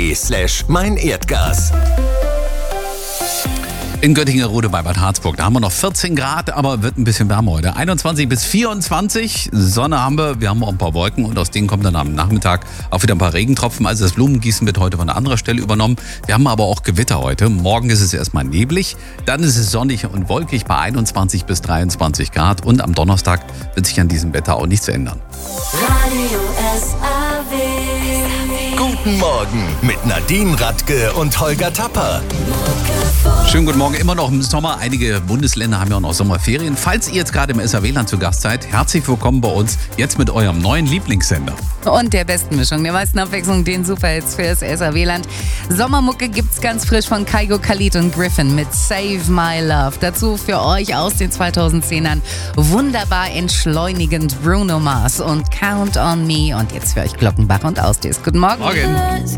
www.radioeis.de/meinerdgas. In Göttingen-Rode bei Bad Harzburg. Da haben wir noch 14 Grad, aber wird ein bisschen wärmer heute. 21 bis 24, Sonne haben wir. Wir haben auch ein paar Wolken und aus denen kommen dann am Nachmittag auch wieder ein paar Regentropfen. Also das Blumengießen wird heute von einer anderen Stelle übernommen. Wir haben aber auch Gewitter heute. Morgen ist es erstmal neblig, dann ist es sonnig und wolkig bei 21 bis 23 Grad. Und am Donnerstag wird sich an diesem Wetter auch nichts ändern. Radio SAW. Guten Morgen mit Nadine Radke und Holger Tapper. Schönen guten Morgen, immer noch im Sommer. Einige Bundesländer haben ja auch noch Sommerferien. Falls ihr jetzt gerade im SAW-Land zu Gast seid, herzlich willkommen bei uns, jetzt mit eurem neuen Lieblingssender. Und der besten Mischung, der meisten Abwechslung, den Superhits für das SAW-Land. Sommermucke gibt's ganz frisch von Kygo, Khalid und Griffin mit Save My Love. Dazu für euch aus den 2010ern wunderbar entschleunigend Bruno Mars und Count on Me. Und jetzt für euch Glockenbach und Ausdis. Guten Morgen. Morgen.